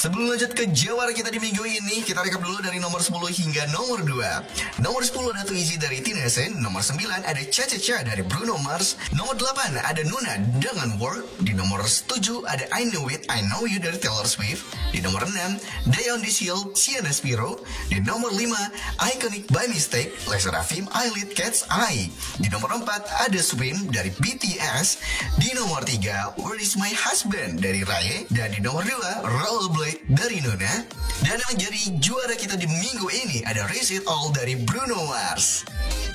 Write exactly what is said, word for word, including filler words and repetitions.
Sebelum lanjut ke jawara kita di minggu ini, kita rekap dulu dari nomor sepuluh hingga nomor dua. Nomor sepuluh ada Too Easy dari Tina Sen. Nomor sembilan ada Cha Cha Cha dari Bruno Mars. Nomor delapan ada Nuna dengan Work. Di nomor tujuh ada I Know It, I Know You dari Taylor Swift. Di nomor enam, Day on This Hill, Sienna Spiro. Di nomor lima, Iconic by Mistake, Lesa Rafim, Eyelid Cat's Eye. Di nomor empat ada Swim dari B T S. Di nomor tiga, Where Is My Husband dari Raye. Dan di nomor dua, Rollerblade dari Nuna. Dan yang jadi juara kita di minggu ini ada Raise It All dari Bruno Mars.